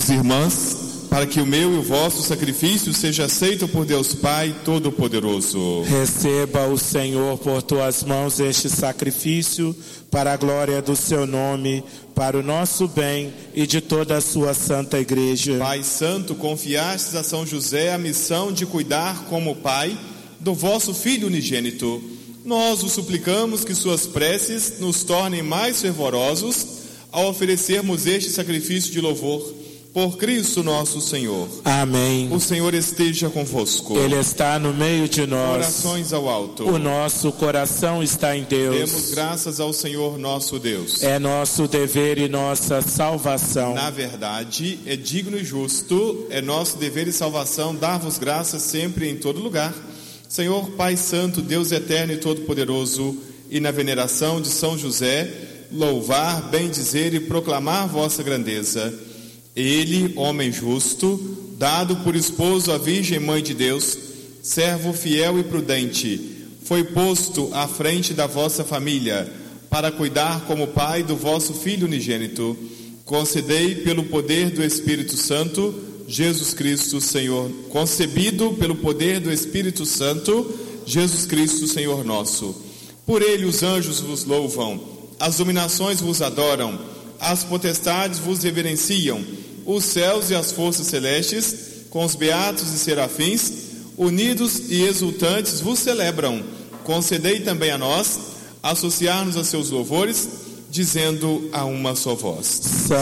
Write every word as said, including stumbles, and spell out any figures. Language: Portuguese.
irmãos e irmãs, para que o meu e o vosso sacrifício seja aceito por Deus Pai Todo-Poderoso. Receba o Senhor por tuas mãos este sacrifício, para a glória do seu nome, para o nosso bem e de toda a sua santa igreja. Pai Santo, confiastes a São José a missão de cuidar como pai do vosso Filho unigênito. Nós o suplicamos que suas preces nos tornem mais fervorosos ao oferecermos este sacrifício de louvor. Por Cristo nosso Senhor. Amém. O Senhor esteja convosco. Ele está no meio de nós. Orações ao alto. O nosso coração está em Deus. Demos graças ao Senhor nosso Deus. É nosso dever e nossa salvação. Na verdade, é digno e justo, é nosso dever e salvação dar-vos graças sempre e em todo lugar. Senhor Pai Santo, Deus eterno e todo-poderoso, e na veneração de São José, louvar, bendizer e proclamar vossa grandeza. Ele, homem justo, dado por esposo à Virgem Mãe de Deus, servo fiel e prudente, foi posto à frente da vossa família, para cuidar como pai do vosso Filho unigênito. Concedei pelo poder do Espírito Santo, Jesus Cristo, Senhor, concebido pelo poder do Espírito Santo, Jesus Cristo, Senhor nosso. Por ele os anjos vos louvam, as dominações vos adoram, as potestades vos reverenciam, os céus e as forças celestes, com os beatos e serafins, unidos e exultantes, vos celebram. Concedei também a nós associar-nos a seus louvores, dizendo a uma só voz: